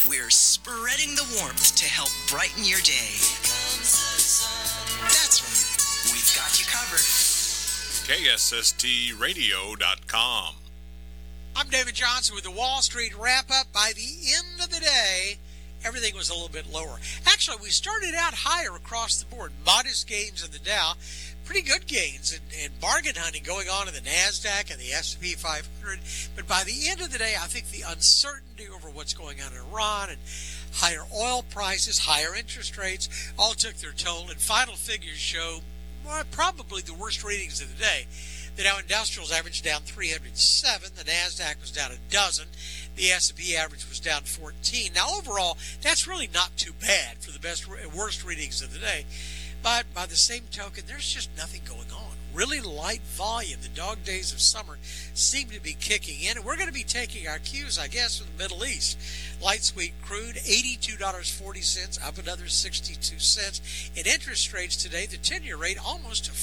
We're spreading the warmth to help brighten your day. That's right. We've got you covered. KSSTradio.com. I'm David Johnson with the Wall Street Wrap-Up. By the end of the day, everything was a little bit lower. Actually, we started out higher across the board. Modest gains in the Dow, pretty good gains and bargain hunting going on in the NASDAQ and the S&P 500. But by the end of the day, I think the uncertainty over what's going on in Iran and higher oil prices, higher interest rates, all took their toll. And final figures show probably the worst readings of the day. The Dow Industrials averaged down 307. The NASDAQ was down a dozen. The S&P average was down 14. Now, overall, that's really not too bad for the worst readings of the day. But by the same token, there's just nothing going on. Really light volume. The dog days of summer seem to be kicking in. And we're going to be taking our cues, I guess, from the Middle East. Light sweet crude, $82.40, up another 62 cents. And interest rates today, the 10-year rate almost to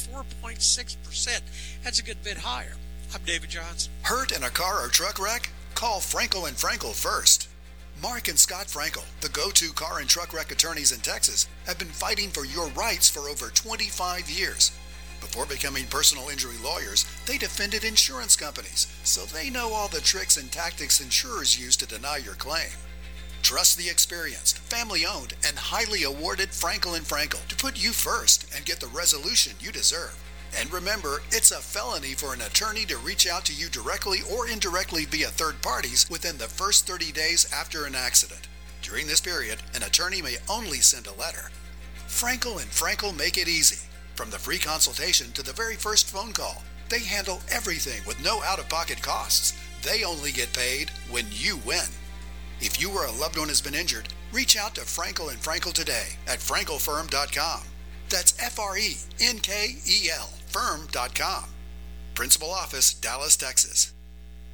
4.6%. That's a good bit higher. I'm David Johnson. Hurt in a car or truck wreck? Call Frankel & Frankel first. Mark and Scott Frankel, the go-to car and truck wreck attorneys in Texas, have been fighting for your rights for over 25 years. Before becoming personal injury lawyers, they defended insurance companies, so they know all the tricks and tactics insurers use to deny your claim. Trust the experienced, family-owned, and highly awarded Frankel & Frankel to put you first and get the resolution you deserve. And remember, it's a felony for an attorney to reach out to you directly or indirectly via third parties within the first 30 days after an accident. During this period, an attorney may only send a letter. Frankel & Frankel make it easy. From the free consultation to the very first phone call, they handle everything with no out-of-pocket costs. They only get paid when you win. If you or a loved one has been injured, reach out to Frankel & Frankel today at frankelfirm.com. That's F-R-E-N-K-E-L, firm.com. Principal office, Dallas, Texas.